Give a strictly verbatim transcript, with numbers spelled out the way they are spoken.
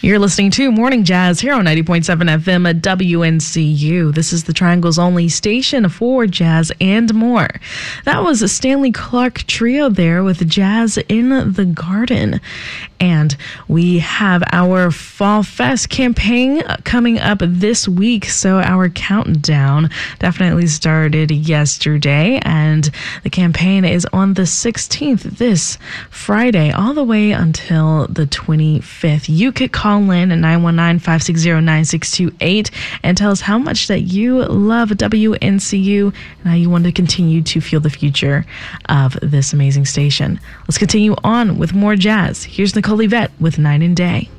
You're listening to Morning Jazz here on ninety point seven F M at W N C U. This is the Triangle's only station for jazz and more. That was a Stanley Clarke Trio there with Jazz in the Garden. And we have our Fall Fest campaign coming up this week. So our countdown definitely started yesterday. And the campaign is on the sixteenth, this Friday, all the way until the twenty-fifth. You could call in at nine one nine, five six zero, nine six two eight and tell us how much that you love W N C U and how you want to continue to feel the future of this amazing station. Let's continue on with more jazz. Here's Nicole Yvette with Night and Day.